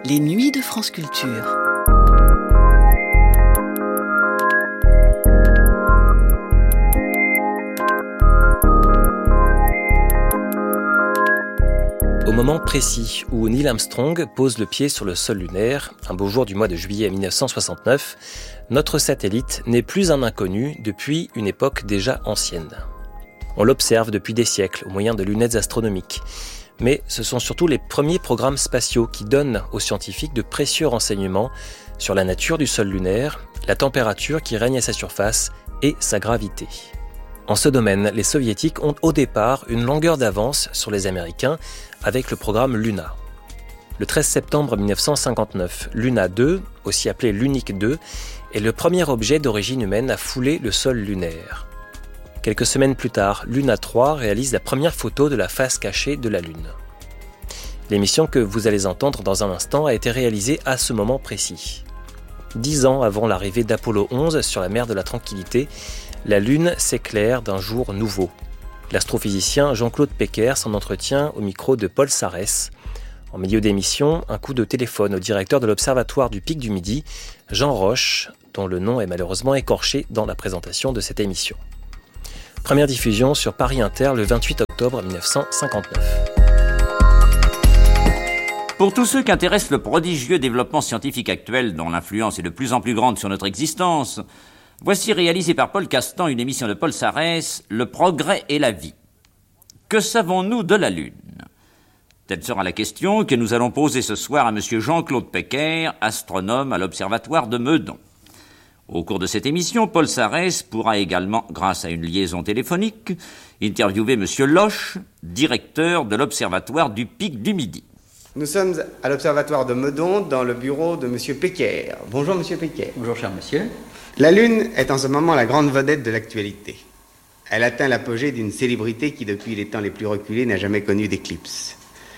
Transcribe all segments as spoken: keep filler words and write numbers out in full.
Les nuits de France Culture. Au moment précis où Neil Armstrong pose le pied sur le sol lunaire, un beau jour du mois de juillet mille neuf cent soixante-neuf, notre satellite n'est plus un inconnu depuis une époque déjà ancienne. On l'observe depuis des siècles au moyen de lunettes astronomiques. Mais ce sont surtout les premiers programmes spatiaux qui donnent aux scientifiques de précieux renseignements sur la nature du sol lunaire, la température qui règne à sa surface et sa gravité. En ce domaine, les soviétiques ont au départ une longueur d'avance sur les Américains avec le programme Luna. Le treize septembre mille neuf cent cinquante-neuf, Luna deux, aussi appelé Lunik deux, est le premier objet d'origine humaine à fouler le sol lunaire. Quelques semaines plus tard, Luna trois réalise la première photo de la face cachée de la Lune. L'émission que vous allez entendre dans un instant a été réalisée à ce moment précis. Dix ans avant l'arrivée d'Apollo onze sur la mer de la Tranquillité, la Lune s'éclaire d'un jour nouveau. L'astrophysicien Jean-Claude Pecker s'en entretient au micro de Paul Sarès. En milieu d'émission, un coup de téléphone au directeur de l'Observatoire du Pic du Midi, Jean Roche, dont le nom est malheureusement écorché dans la présentation de cette émission. Première diffusion sur Paris Inter le vingt-huit octobre mille neuf cent cinquante-neuf. Pour tous ceux qu'intéresse le prodigieux développement scientifique actuel, dont l'influence est de plus en plus grande sur notre existence, voici réalisé par Paul Castan une émission de Paul Sarès, Le progrès et la vie. Que savons-nous de la Lune ? Telle sera la question que nous allons poser ce soir à M. Jean-Claude Pecker, astronome à l'Observatoire de Meudon. Au cours de cette émission, Paul Sarès pourra également, grâce à une liaison téléphonique, interviewer M. Loche, directeur de l'Observatoire du Pic du Midi. Nous sommes à l'Observatoire de Meudon, dans le bureau de M. Pecker. Bonjour, M. Pecker. Bonjour, cher monsieur. La Lune est en ce moment la grande vedette de l'actualité. Elle atteint l'apogée d'une célébrité qui, depuis les temps les plus reculés, n'a jamais connu d'éclipse.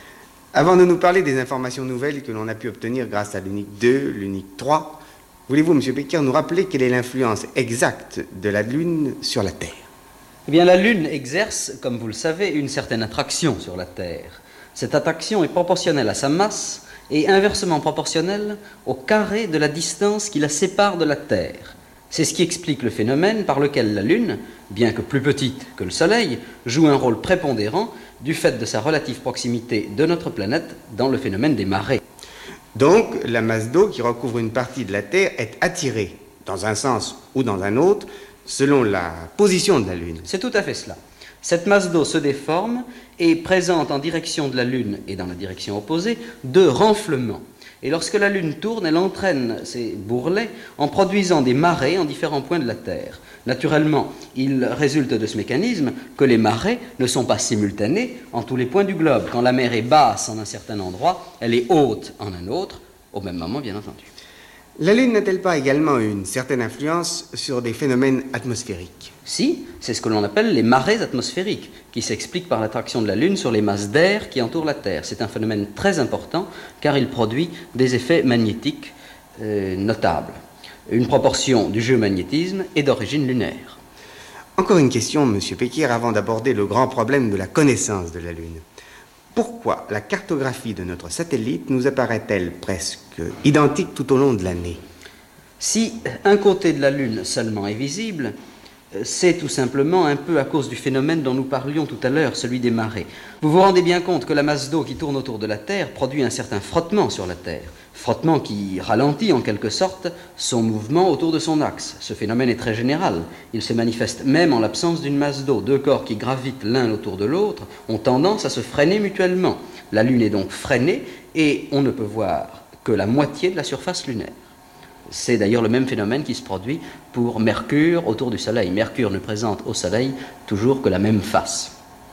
Avant de nous parler des informations nouvelles que l'on a pu obtenir grâce à l'Unik deux, l'Unik trois, voulez-vous, M. Pecker, nous rappeler quelle est l'influence exacte de la Lune sur la Terre ? Eh bien, la Lune exerce, comme vous le savez, une certaine attraction sur la Terre. Cette attraction est proportionnelle à sa masse et inversement proportionnelle au carré de la distance qui la sépare de la Terre. C'est ce qui explique le phénomène par lequel la Lune, bien que plus petite que le Soleil, joue un rôle prépondérant du fait de sa relative proximité de notre planète dans le phénomène des marées. Donc, la masse d'eau qui recouvre une partie de la Terre est attirée, dans un sens ou dans un autre, selon la position de la Lune. C'est tout à fait cela. Cette masse d'eau se déforme et présente en direction de la Lune et dans la direction opposée deux renflements. Et lorsque la Lune tourne, elle entraîne ces bourrelets en produisant des marées en différents points de la Terre. Naturellement, il résulte de ce mécanisme que les marées ne sont pas simultanées en tous les points du globe. Quand la mer est basse en un certain endroit, elle est haute en un autre, au même moment, bien entendu. La Lune n'a-t-elle pas également une certaine influence sur des phénomènes atmosphériques ? Si, c'est ce que l'on appelle les marées atmosphériques, qui s'expliquent par l'attraction de la Lune sur les masses d'air qui entourent la Terre. C'est un phénomène très important, car il produit des effets magnétiques euh, notables. Une proportion du géomagnétisme est d'origine lunaire. Encore une question, M. Pecker, avant d'aborder le grand problème de la connaissance de la Lune. Pourquoi la cartographie de notre satellite nous apparaît-elle presque identique tout au long de l'année ? Si un côté de la Lune seulement est visible, c'est tout simplement un peu à cause du phénomène dont nous parlions tout à l'heure, celui des marées. Vous vous rendez bien compte que la masse d'eau qui tourne autour de la Terre produit un certain frottement sur la Terre, frottement qui ralentit en quelque sorte son mouvement autour de son axe. Ce phénomène est très général. Il se manifeste même en l'absence d'une masse d'eau. Deux corps qui gravitent l'un autour de l'autre ont tendance à se freiner mutuellement. La Lune est donc freinée et on ne peut voir que la moitié de la surface lunaire. C'est d'ailleurs le même phénomène qui se produit pour Mercure autour du Soleil. Mercure ne présente au Soleil toujours que la même face.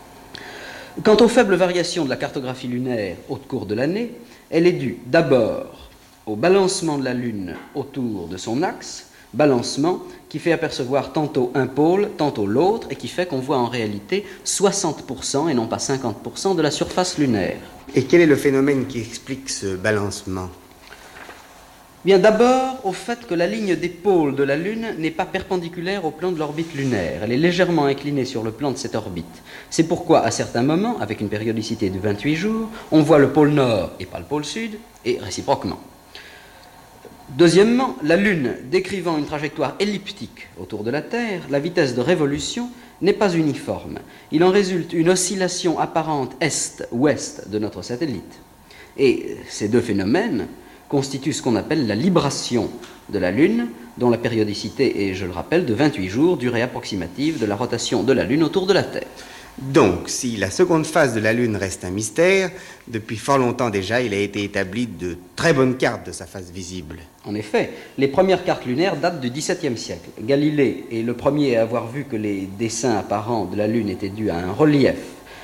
Quant aux faibles variations de la cartographie lunaire au cours de l'année, elle est due d'abord au balancement de la Lune autour de son axe, balancement qui fait apercevoir tantôt un pôle, tantôt l'autre, et qui fait qu'on voit en réalité soixante pour cent et non pas cinquante pour cent de la surface lunaire. Et quel est le phénomène qui explique ce balancement ? Bien, d'abord, au fait que la ligne des pôles de la Lune n'est pas perpendiculaire au plan de l'orbite lunaire. Elle est légèrement inclinée sur le plan de cette orbite. C'est pourquoi, à certains moments, avec une périodicité de vingt-huit jours, on voit le pôle nord et pas le pôle sud, et réciproquement. Deuxièmement, la Lune, décrivant une trajectoire elliptique autour de la Terre, la vitesse de révolution n'est pas uniforme. Il en résulte une oscillation apparente est-ouest de notre satellite. Et ces deux phénomènes constitue ce qu'on appelle la libration de la Lune, dont la périodicité est, je le rappelle, de vingt-huit jours, durée approximative de la rotation de la Lune autour de la Terre. Donc, si la seconde phase de la Lune reste un mystère, depuis fort longtemps déjà, il a été établi de très bonnes cartes de sa face visible. En effet, les premières cartes lunaires datent du dix-septième siècle. Galilée est le premier à avoir vu que les dessins apparents de la Lune étaient dus à un relief.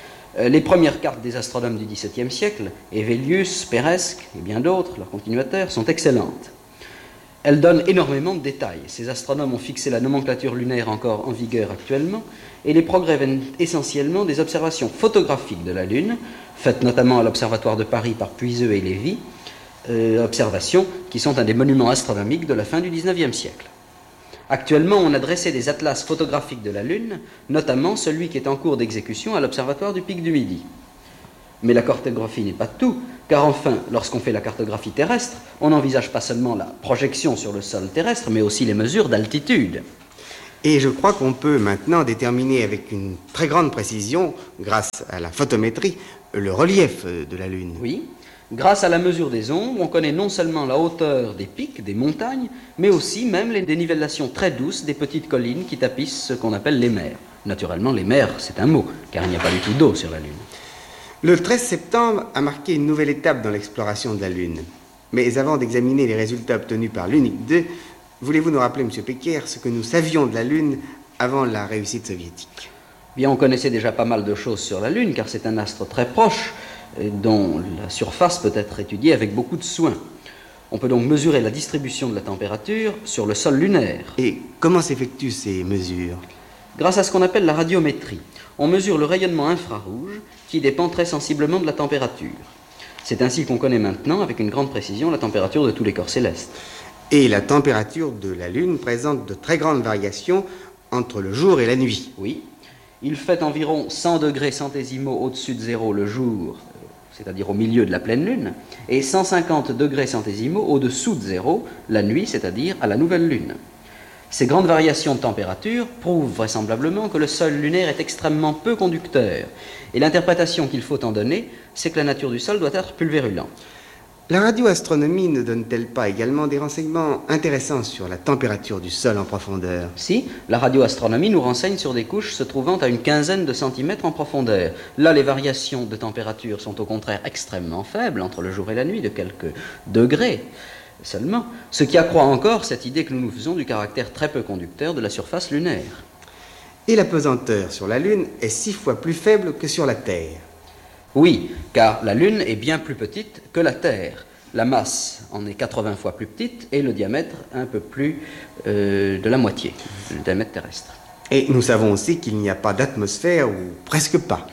Les premières cartes des astronomes du dix-septième siècle, Hevelius, Peiresc et bien d'autres, leurs continuateurs, sont excellentes. Elles donnent énormément de détails. Ces astronomes ont fixé la nomenclature lunaire encore en vigueur actuellement, et les progrès viennent essentiellement des observations photographiques de la Lune, faites notamment à l'Observatoire de Paris par Puiseux et Lévy, euh, observations qui sont un des monuments astronomiques de la fin du dix-neuvième siècle. Actuellement, on a dressé des atlas photographiques de la Lune, notamment celui qui est en cours d'exécution à l'Observatoire du Pic du Midi. Mais la cartographie n'est pas tout, car enfin, lorsqu'on fait la cartographie terrestre, on n'envisage pas seulement la projection sur le sol terrestre, mais aussi les mesures d'altitude. Et je crois qu'on peut maintenant déterminer avec une très grande précision, grâce à la photométrie, le relief de la Lune. Oui. Grâce à la mesure des ombres, on connaît non seulement la hauteur des pics, des montagnes, mais aussi même les dénivellations très douces des petites collines qui tapissent ce qu'on appelle les mers. Naturellement, les mers, c'est un mot, car il n'y a pas du tout d'eau sur la Lune. Le treize septembre a marqué une nouvelle étape dans l'exploration de la Lune. Mais avant d'examiner les résultats obtenus par l'Unique deux, voulez-vous nous rappeler, M. Pecker, ce que nous savions de la Lune avant la réussite soviétique? Bien, on connaissait déjà pas mal de choses sur la Lune, car c'est un astre très proche, dont la surface peut être étudiée avec beaucoup de soin. On peut donc mesurer la distribution de la température sur le sol lunaire. Et comment s'effectuent ces mesures? Grâce à ce qu'on appelle la radiométrie. On mesure le rayonnement infrarouge qui dépend très sensiblement de la température. C'est ainsi qu'on connaît maintenant, avec une grande précision, la température de tous les corps célestes. Et la température de la Lune présente de très grandes variations entre le jour et la nuit. Oui. Il fait environ cent degrés centésimaux au-dessus de zéro le jour, c'est-à-dire au milieu de la pleine Lune, et cent cinquante degrés centésimaux au-dessous de zéro la nuit, c'est-à-dire à la nouvelle Lune. Ces grandes variations de température prouvent vraisemblablement que le sol lunaire est extrêmement peu conducteur, et l'interprétation qu'il faut en donner, c'est que la nature du sol doit être pulvérulente. La radioastronomie ne donne-t-elle pas également des renseignements intéressants sur la température du sol en profondeur? Si, la radioastronomie nous renseigne sur des couches se trouvant à une quinzaine de centimètres en profondeur. Là, les variations de température sont au contraire extrêmement faibles, entre le jour et la nuit, de quelques degrés seulement, ce qui accroît encore cette idée que nous nous faisons du caractère très peu conducteur de la surface lunaire. Et la pesanteur sur la Lune est six fois plus faible que sur la Terre. Oui, car la Lune est bien plus petite que la Terre. La masse en est quatre-vingts fois plus petite et le diamètre un peu plus euh, de la moitié, le diamètre terrestre. Et nous savons aussi qu'il n'y a pas d'atmosphère, ou presque pas.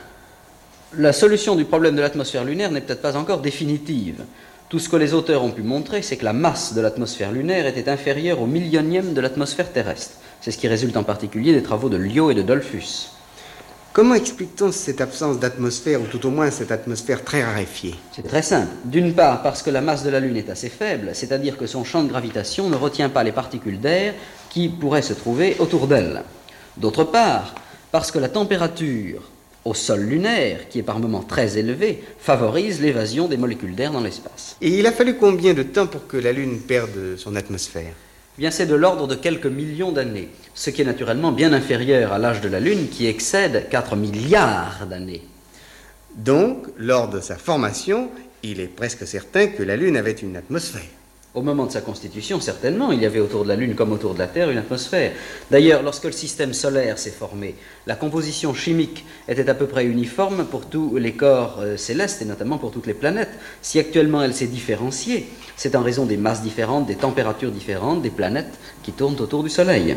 La solution du problème de l'atmosphère lunaire n'est peut-être pas encore définitive. Tout ce que les auteurs ont pu montrer, c'est que la masse de l'atmosphère lunaire était inférieure au millionième de l'atmosphère terrestre. C'est ce qui résulte en particulier des travaux de Lyot et de Dollfus. Comment explique-t-on cette absence d'atmosphère, ou tout au moins cette atmosphère très raréfiée? C'est très simple. D'une part, parce que la masse de la Lune est assez faible, c'est-à-dire que son champ de gravitation ne retient pas les particules d'air qui pourraient se trouver autour d'elle. D'autre part, parce que la température au sol lunaire, qui est par moments très élevée, favorise l'évasion des molécules d'air dans l'espace. Et il a fallu combien de temps pour que la Lune perde son atmosphère? Bien, c'est de l'ordre de quelques millions d'années, ce qui est naturellement bien inférieur à l'âge de la Lune, qui excède quatre milliards d'années. Donc, lors de sa formation, il est presque certain que la Lune avait une atmosphère. Au moment de sa constitution, certainement, il y avait autour de la Lune comme autour de la Terre une atmosphère. D'ailleurs, lorsque le système solaire s'est formé, la composition chimique était à peu près uniforme pour tous les corps euh, célestes et notamment pour toutes les planètes. Si actuellement elle s'est différenciée, c'est en raison des masses différentes, des températures différentes, des planètes qui tournent autour du Soleil.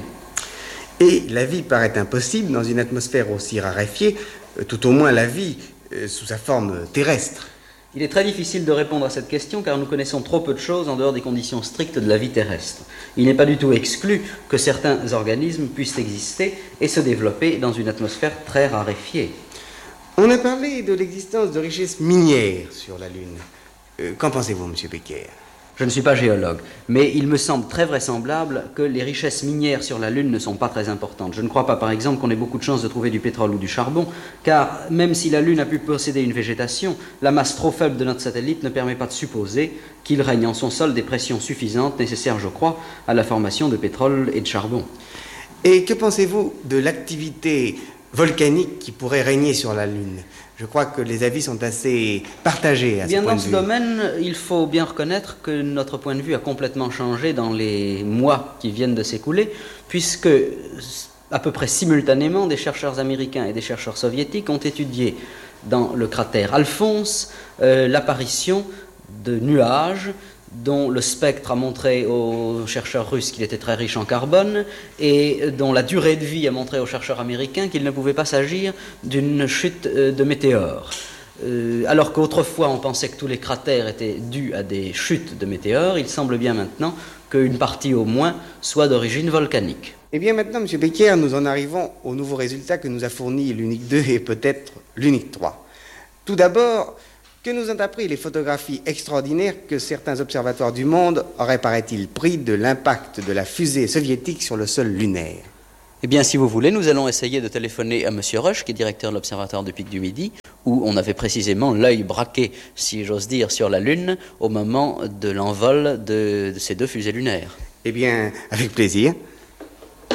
Et la vie paraît impossible dans une atmosphère aussi raréfiée, euh, tout au moins la vie euh, sous sa forme terrestre. Il est très difficile de répondre à cette question car nous connaissons trop peu de choses en dehors des conditions strictes de la vie terrestre. Il n'est pas du tout exclu que certains organismes puissent exister et se développer dans une atmosphère très raréfiée. On a parlé de l'existence de richesses minières sur la Lune. Euh, qu'en pensez-vous, M. Becker? Je ne suis pas géologue, mais il me semble très vraisemblable que les richesses minières sur la Lune ne sont pas très importantes. Je ne crois pas, par exemple, qu'on ait beaucoup de chances de trouver du pétrole ou du charbon, car même si la Lune a pu posséder une végétation, la masse trop faible de notre satellite ne permet pas de supposer qu'il règne en son sol des pressions suffisantes, nécessaires, je crois, à la formation de pétrole et de charbon. Et que pensez-vous de l'activité volcanique qui pourrait régner sur la Lune? Je crois que les avis sont assez partagés à bien, ce point dans de ce vue. domaine, il faut bien reconnaître que notre point de vue a complètement changé dans les mois qui viennent de s'écouler, puisque à peu près simultanément, des chercheurs américains et des chercheurs soviétiques ont étudié dans le cratère Alphonse euh, l'apparition de nuages dont le spectre a montré aux chercheurs russes qu'il était très riche en carbone et dont la durée de vie a montré aux chercheurs américains qu'il ne pouvait pas s'agir d'une chute de météores. Euh, alors qu'autrefois on pensait que tous les cratères étaient dus à des chutes de météores, il semble bien maintenant qu'une partie au moins soit d'origine volcanique. Eh bien maintenant, M. Becker, nous en arrivons aux nouveaux résultats que nous a fournis l'UNIC deux et peut-être l'UNIC trois. Tout d'abord, que nous ont appris les photographies extraordinaires que certains observatoires du monde auraient, paraît-il, pris de l'impact de la fusée soviétique sur le sol lunaire? Eh bien, si vous voulez, nous allons essayer de téléphoner à M. Rush, qui est directeur de l'Observatoire du Pic du Midi, où on avait précisément l'œil braqué, si j'ose dire, sur la Lune au moment de l'envol de, de ces deux fusées lunaires. Eh bien, avec plaisir.